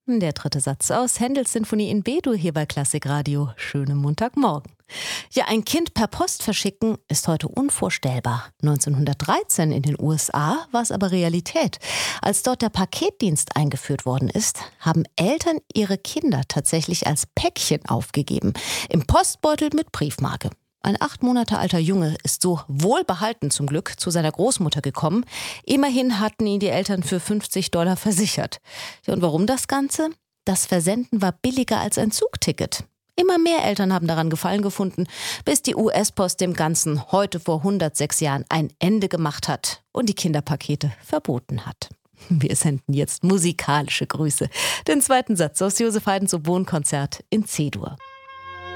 Der dritte Satz aus Händels Sinfonie in B-Dur hier bei Klassikradio. Schönen Montagmorgen. Ja, ein Kind per Post verschicken ist heute unvorstellbar. 1913 in den USA war es aber Realität. Als dort der Paketdienst eingeführt worden ist, haben Eltern ihre Kinder tatsächlich als Päckchen aufgegeben. Im Postbeutel mit Briefmarke. Ein 8 Monate alter Junge ist so wohlbehalten zum Glück zu seiner Großmutter gekommen. Immerhin hatten ihn die Eltern für $50 versichert. Ja, und warum das Ganze? Das Versenden war billiger als ein Zugticket. Immer mehr Eltern haben daran Gefallen gefunden, bis die US-Post dem Ganzen heute vor 106 Jahren ein Ende gemacht hat und die Kinderpakete verboten hat. Wir senden jetzt musikalische Grüße. Den zweiten Satz aus Joseph Haydns Oboenkonzert in C-Dur.